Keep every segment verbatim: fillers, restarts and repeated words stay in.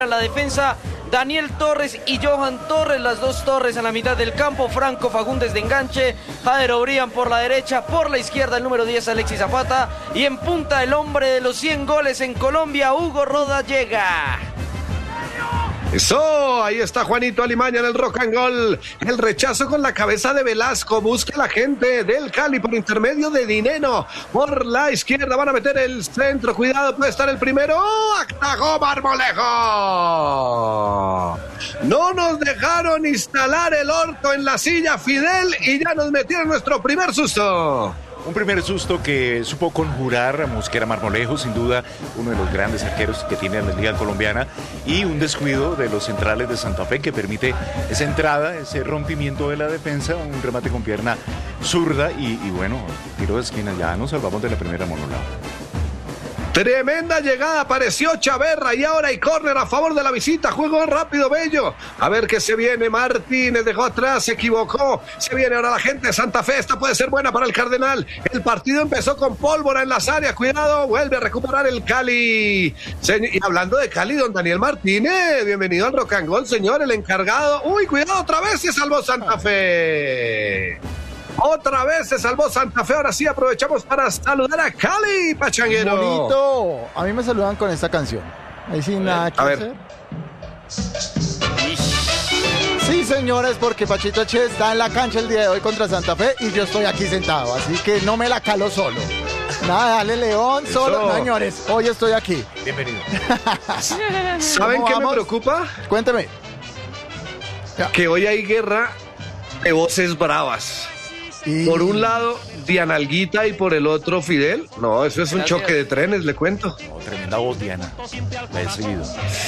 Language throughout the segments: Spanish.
La defensa, Daniel Torres y Johan Torres, las dos Torres en la mitad del campo, Franco Fagundes de enganche, Jader Obrián por la derecha, por la izquierda el número diez Alexis Zapata y en punta el hombre de los cien goles en Colombia, Hugo Rodallega. Eso, ahí está Juanito Alimaña en el rock and roll. El rechazo con la cabeza de Velasco. Busca la gente del Cali por intermedio de Dineno. Por la izquierda van a meter el centro. Cuidado, puede estar el primero. ¡Oh! ¡Atajó Marmolejo! No nos dejaron instalar el orto en la silla, Fidel, y ya nos metieron nuestro primer susto. Un primer susto que supo conjurar a Mosquera Marmolejo, sin duda uno de los grandes arqueros que tiene la Liga Colombiana, y un descuido de los centrales de Santa Fe que permite esa entrada, ese rompimiento de la defensa, un remate con pierna zurda y, y bueno, tiro de esquina. Ya nos salvamos de la primera, Monolao. Tremenda llegada, apareció Chaverra y ahora hay córner a favor de la visita. Juego rápido, Bello. A ver qué se viene. Martínez dejó atrás, se equivocó. Se viene ahora la gente de Santa Fe. Esta puede ser buena para el Cardenal. El partido empezó con pólvora en las áreas. Cuidado, vuelve a recuperar el Cali. Y hablando de Cali, don Daniel Martínez, bienvenido al Rock and Roll, señor, el encargado. Uy, cuidado, otra vez se salvó Santa Fe. Otra vez se salvó Santa Fe. Ahora sí aprovechamos para saludar a Cali, pachanguero. Bonito. A mí me saludan con esta canción. Ahí sin nada que a hacer. Sí, señores, porque Pachito Che está en la cancha el día de hoy contra Santa Fe y yo estoy aquí sentado, así que no me la calo solo. Nada, dale León, solo. No, señores, hoy estoy aquí. Bienvenido. ¿Saben qué me preocupa? Cuénteme. Que hoy hay guerra de voces bravas. Y... por un lado, Diana Alguita y por el otro, Fidel. No, eso es un Gracias. choque de trenes, le cuento. Oh, tremenda voz, Diana. La he seguido.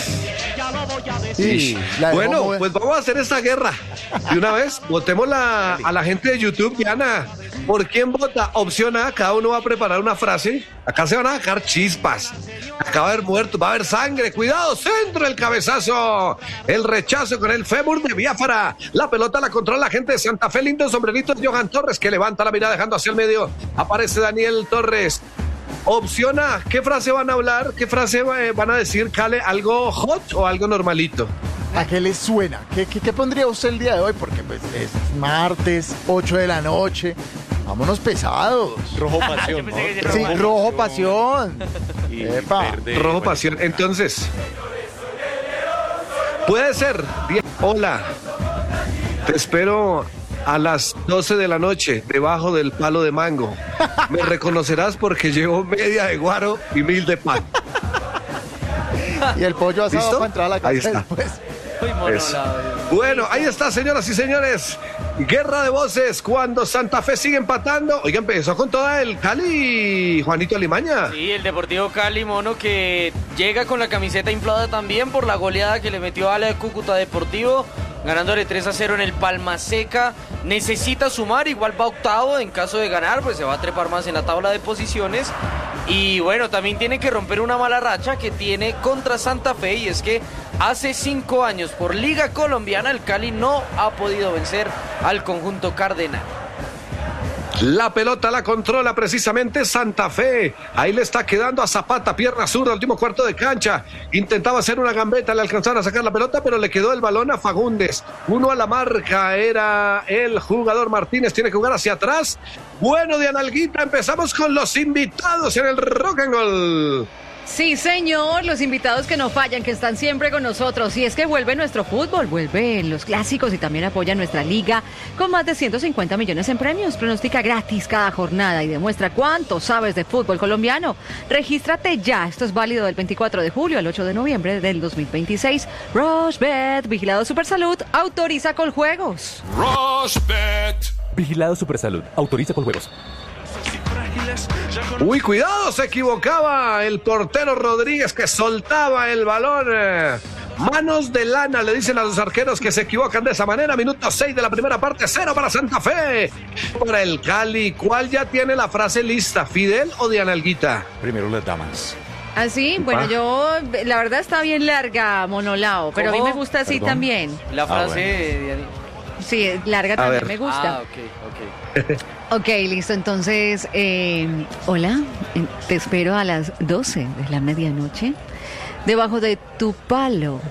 Sí. Bueno, pues vamos a hacer esta guerra. De una vez, votemos la, a la gente de YouTube, Diana. ¿Por quién vota? Opción A, cada uno va a preparar una frase. Acá se van a sacar chispas. Acá va a haber muertos, va a haber sangre. Cuidado, centro, el cabezazo. El rechazo con el fémur de Biafara. La pelota la controla la gente de Santa Fe. Lindo sombrerito de Johan Torres, que levanta la mirada dejando hacia el medio. Aparece Daniel Torres. Opción A, ¿qué frase van a hablar? ¿Qué frase van a decir, Cale? ¿Algo hot o algo normalito? ¿A qué les suena? ¿Qué, qué, qué pondría usted el día de hoy? Porque pues, es martes, ocho de la noche. Vámonos pesados. Rojo pasión, ¿no? Sí, rojo, rojo pasión. Y Epa. Verde, rojo bueno. pasión. Entonces, puede ser. Hola, te espero a las doce de la noche debajo del palo de mango. Me reconocerás porque llevo media de guaro y mil de pan. Y el pollo asado ¿Listo? Para entrar a la casa Ahí está. después. Bueno, ahí está, señoras y señores. Guerra de voces cuando Santa Fe sigue empatando. Oiga, empezó con toda el Cali, Juanito Alimaña. Sí, el Deportivo Cali, mono, que llega con la camiseta inflada también por la goleada que le metió a la Cúcuta Deportivo, ganándole tres a cero en el Palma Seca. Necesita sumar, igual va octavo. En caso de ganar, pues se va a trepar más en la tabla de posiciones. Y bueno, también tiene que romper una mala racha que tiene contra Santa Fe, y es que hace cinco años por Liga Colombiana el Cali no ha podido vencer al conjunto cardenal. La pelota la controla precisamente Santa Fe. Ahí le está quedando a Zapata, pierna zurda, último cuarto de cancha. Intentaba hacer una gambeta, le alcanzaron a sacar la pelota, pero le quedó el balón a Fagundes. Uno a la marca, era el jugador Martínez, tiene que jugar hacia atrás. Bueno, de Analguita, empezamos con los invitados en el Rock and Roll. Sí, señor, los invitados que no fallan, que están siempre con nosotros. Y es que vuelve nuestro fútbol, vuelven los clásicos y también apoya nuestra liga con más de ciento cincuenta millones en premios. Pronostica gratis cada jornada y demuestra cuánto sabes de fútbol colombiano. Regístrate ya, esto es válido del veinticuatro de julio al ocho de noviembre del dos mil veintiséis. Rushbet, vigilado Supersalud, autoriza con juegos. Rushbet, vigilado Supersalud, autoriza con juegos. Uy, cuidado, se equivocaba el portero Rodríguez, que soltaba el balón. Manos de lana, le dicen a los arqueros que se equivocan de esa manera. Minuto seis de la primera parte, cero para Santa Fe. Para el Cali, ¿cuál ya tiene la frase lista? ¿Fidel o Diana Alguita? Primero las damas. Así, bueno, ah. yo, la verdad está bien larga, Monolao, pero ¿Cómo? A mí me gusta así Perdón. También. La frase ah, bueno. Sí, larga también me gusta. Ah, ok, ok. Ok, listo, entonces, eh, hola, te espero a las doce de la medianoche, debajo de tu palo